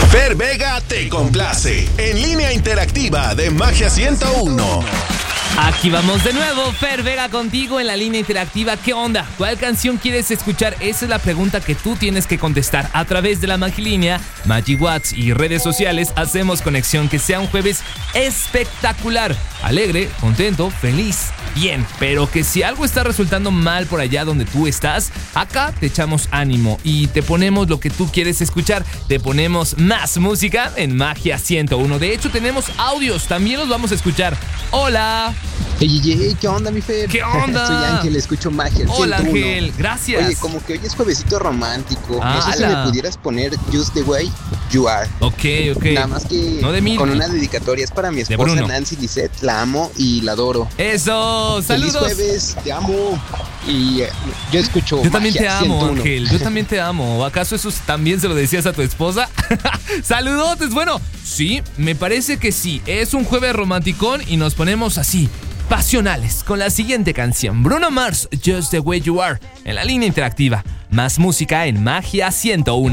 Fer Vega te complace en línea interactiva de Magia 101. Aquí vamos de nuevo, Fer Vega contigo en la línea interactiva. ¿Qué onda? ¿Cuál canción quieres escuchar? Esa es la pregunta que tú tienes que contestar a través de la Magilínea, MagiWhat's y redes sociales. Hacemos conexión, que sea un jueves espectacular, alegre, contento, feliz, bien. Pero que si algo está resultando mal por allá donde tú estás, acá te echamos ánimo y te ponemos lo que tú quieres escuchar. Te ponemos más música en Magia 101. De hecho, tenemos audios, también los vamos a escuchar. Hola. Hey, ¿qué onda, mi Fer? ¿Qué onda? Soy Ángel, escucho Magia 101. Hola, Ángel, gracias. Oye, como que hoy es juevesito romántico. Ah, No sé si me pudieras poner Just the Way You Are. Ok. Nada más que no de mí, con una dedicatoria. Es para mi esposa Nancy Lisette. La amo y la adoro. Eso, saludos. Feliz jueves, te amo. Y yo escucho Yo también Magia te amo, 101. Ángel. Yo también te amo. ¿Acaso eso también se lo decías a tu esposa? Saludotes. Bueno, sí, me parece que sí. Es un jueves romanticón y nos ponemos así, pasionales, con la siguiente canción. Bruno Mars, Just the Way You Are, en la línea interactiva. Más música en Magia 101.